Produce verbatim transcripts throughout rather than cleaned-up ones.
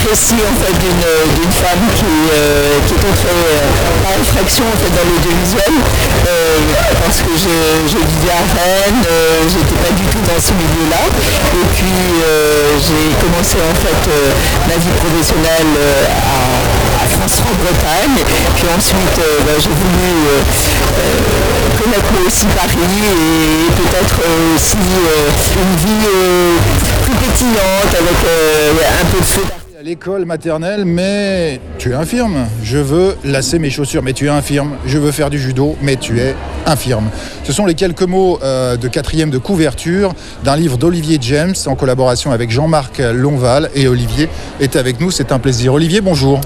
aussi en fait d'une, d'une femme qui, euh, qui est entrée euh, par infraction en fait dans l'audiovisuel euh, parce que je, je vivais à Rennes, euh, j'étais pas du tout dans ce milieu-là et puis euh, j'ai commencé en fait euh, ma vie professionnelle euh, à, à France-Bretagne, puis ensuite euh, bah, j'ai voulu euh, euh, connaître moi aussi Paris et peut-être euh, aussi euh, une vie euh, plus pétillante avec euh, un peu de feu. À l'école maternelle, mais tu es infirme. Je veux lasser mes chaussures, mais tu es infirme. Je veux faire du judo, mais tu es infirme. Ce sont les quelques mots euh, de quatrième de couverture d'un livre d'Olivier James en collaboration avec Jean-Marc Lonval. Et Olivier est avec nous, c'est un plaisir. Olivier, bonjour.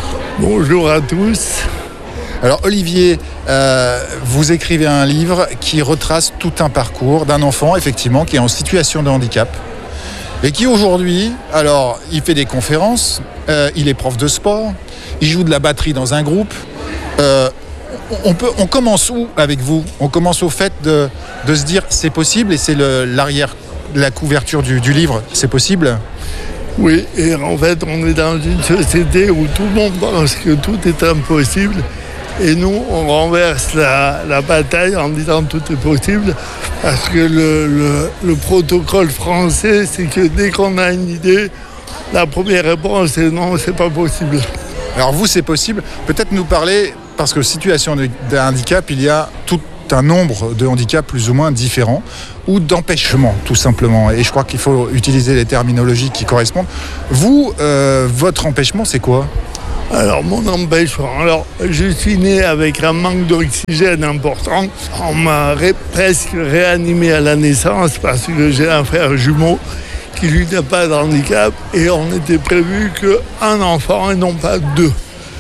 Bonjour à tous. Alors Olivier, euh, vous écrivez un livre qui retrace tout un parcours d'un enfant, effectivement, qui est en situation de handicap. Et qui aujourd'hui, alors il fait des conférences, euh, il est prof de sport, il joue de la batterie dans un groupe. Euh, on, peut, on commence où avec vous ? On commence au fait de, de se dire c'est possible et c'est le, l'arrière, la couverture du, du livre, c'est possible ? Oui, et en fait on est dans une société où tout le monde pense que tout est impossible. Et nous, on renverse la, la bataille en disant tout est possible parce que le, le, le protocole français, c'est que dès qu'on a une idée, la première réponse est non, c'est pas possible. Alors vous, c'est possible. Peut-être nous parler, parce que situation de, d'un handicap, il y a tout un nombre de handicaps plus ou moins différents ou d'empêchements, tout simplement. Et je crois qu'il faut utiliser les terminologies qui correspondent. Vous, euh, votre empêchement, c'est quoi ? Alors, mon empêchement, alors, je suis né avec un manque d'oxygène important. On m'a ré- presque réanimé à la naissance parce que j'ai un frère jumeau qui, lui, n'a pas de handicap et on était prévu qu'un enfant et non pas deux.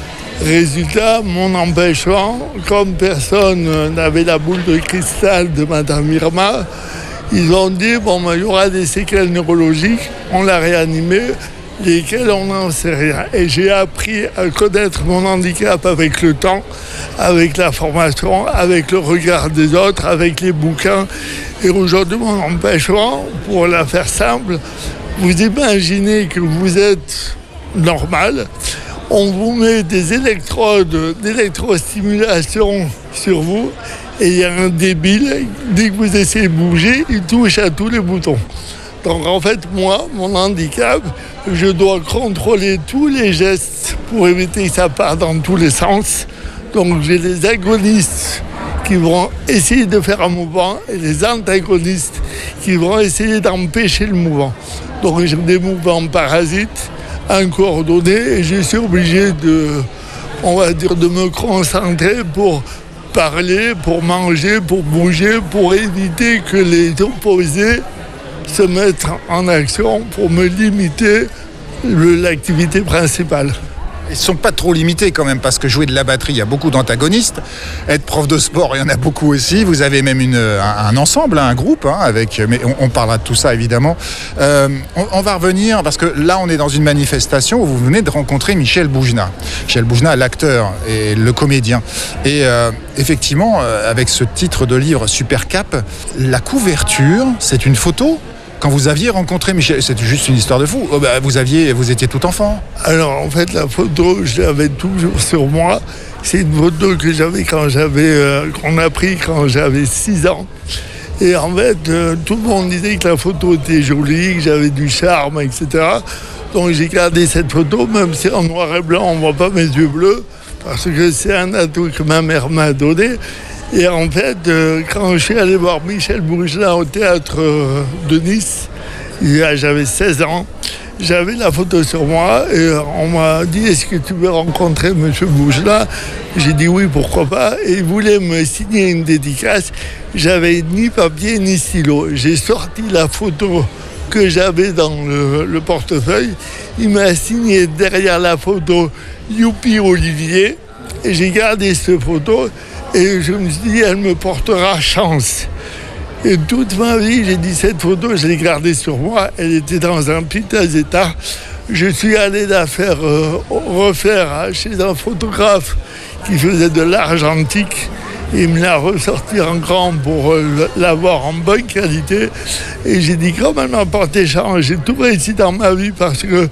Résultat, mon empêchement, comme personne n'avait la boule de cristal de Madame Irma, ils ont dit, bon, ben, il y aura des séquelles neurologiques, on l'a réanimé, lesquels on n'en sait rien. Et j'ai appris à connaître mon handicap avec le temps, avec la formation, avec le regard des autres, avec les bouquins. Et aujourd'hui, mon empêchement, pour la faire simple, vous imaginez que vous êtes normal, on vous met des électrodes d'électrostimulation sur vous, et il y a un débile, dès que vous essayez de bouger, il touche à tous les boutons. Donc en fait, moi, mon handicap, je dois contrôler tous les gestes pour éviter que ça parte dans tous les sens. Donc j'ai les agonistes qui vont essayer de faire un mouvement et les antagonistes qui vont essayer d'empêcher le mouvement. Donc j'ai des mouvements parasites, incoordonnés, et je suis obligé de, on va dire, de me concentrer pour parler, pour manger, pour bouger, pour éviter que les opposés se mettre en action pour me limiter le, l'activité principale. Ils ne sont pas trop limités quand même, parce que jouer de la batterie, il y a beaucoup d'antagonistes. Être prof de sport, il y en a beaucoup aussi. Vous avez même une, un, un ensemble, un groupe, hein, avec, mais on, on parlera de tout ça évidemment. Euh, on, on va revenir, parce que là on est dans une manifestation où vous venez de rencontrer Michel Boujna. Michel Boujna, l'acteur et le comédien. Et euh, effectivement, avec ce titre de livre Super Cap, la couverture, c'est une photo. Quand vous aviez rencontré Michel, c'est juste une histoire de fou. Oh bah, vous aviez, vous étiez tout enfant. Alors en fait, la photo, je l'avais toujours sur moi. C'est une photo que j'avais quand j'avais, euh, qu'on a pris quand j'avais six ans. Et en fait, euh, tout le monde disait que la photo était jolie, que j'avais du charme, et cetera. Donc j'ai gardé cette photo, même si en noir et blanc, on ne voit pas mes yeux bleus, parce que c'est un atout que ma mère m'a donné. Et en fait, euh, quand je suis allé voir Michel Boujna au théâtre euh, de Nice, j'avais seize ans, j'avais la photo sur moi et euh, on m'a dit « Est-ce que tu veux rencontrer M. Boujna ?» J'ai dit oui, pourquoi pas. Et il voulait me signer une dédicace. J'avais ni papier ni stylo. J'ai sorti la photo que j'avais dans le, le portefeuille. Il m'a signé derrière la photo « Youpi Olivier » et j'ai gardé cette photo. Et je me suis dit, elle me portera chance. Et toute ma vie, j'ai dit, cette photo, je l'ai gardée sur moi. Elle était dans un piteux état. Je suis allé la faire euh, refaire chez un photographe qui faisait de l'argentique. Il me l'a ressorti en grand pour euh, l'avoir en bonne qualité. Et j'ai dit, comme elle m'a porté chance, j'ai tout réussi dans ma vie parce que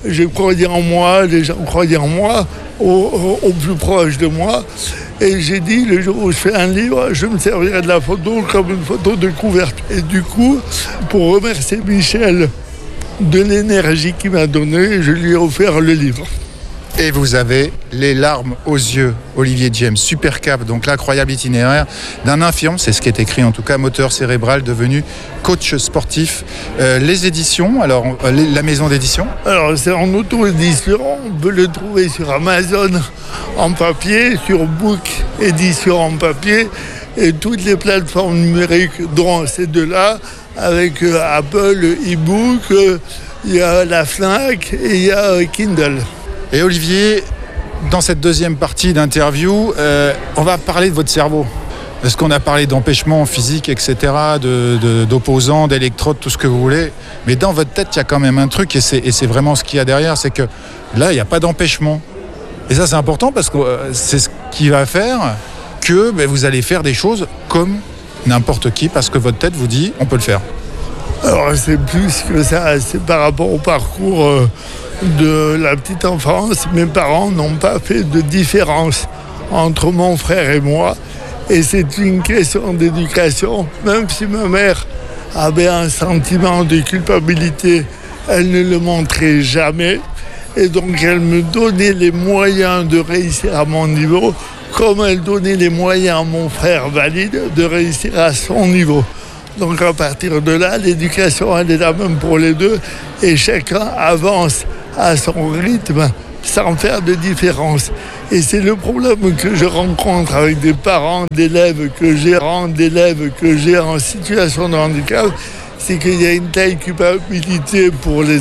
je croyais en moi, les gens croyaient en moi, au, au, au plus proche de moi. Et j'ai dit, le jour où je fais un livre, je me servirai de la photo comme une photo de couverture. Et du coup, pour remercier Michel de l'énergie qu'il m'a donnée, je lui ai offert le livre. Et vous avez les larmes aux yeux, Olivier Djem, Super Cap, donc l'incroyable itinéraire d'un infirme, c'est ce qui est écrit en tout cas, moteur cérébral devenu coach sportif. Euh, les éditions, alors euh, les, la maison d'édition Alors c'est en auto-édition, on peut le trouver sur Amazon en papier, sur Book édition en papier et toutes les plateformes numériques dont ces deux-là, avec euh, Apple e-book, euh, il y a la Fnac et il y a euh, Kindle. Et Olivier, dans cette deuxième partie d'interview, euh, on va parler de votre cerveau. Parce qu'on a parlé d'empêchement physique, et cetera, de, de, d'opposants, d'électrodes, tout ce que vous voulez. Mais dans votre tête, il y a quand même un truc, et c'est, et c'est vraiment ce qu'il y a derrière, c'est que là, il n'y a pas d'empêchement. Et ça, c'est important parce que euh, c'est ce qui va faire que ben, vous allez faire des choses comme n'importe qui, parce que votre tête vous dit, on peut le faire. Alors, c'est plus que ça, c'est par rapport au parcours... Euh... de la petite enfance, mes parents n'ont pas fait de différence entre mon frère et moi. Et c'est une question d'éducation. Même si ma mère avait un sentiment de culpabilité, elle ne le montrait jamais. Et donc elle me donnait les moyens de réussir à mon niveau, comme elle donnait les moyens à mon frère valide de réussir à son niveau. Donc à partir de là, l'éducation, elle est la même pour les deux. Et chacun avance à son rythme sans faire de différence. Et c'est le problème que je rencontre avec des parents d'élèves que j'ai, d'élèves que j'ai en situation de handicap, c'est qu'il y a une telle culpabilité pour les